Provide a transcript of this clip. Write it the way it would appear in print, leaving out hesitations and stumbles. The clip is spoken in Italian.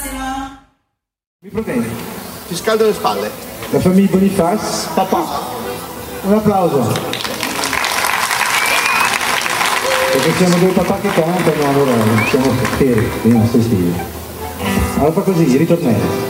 Mi proteggi. Ti scaldo le spalle. La famiglia Bonifaz, papà. Un applauso. Perché siamo due papà che cantano, allora siamo fieri, quindi non stai stili. Allora fa così, ritornello.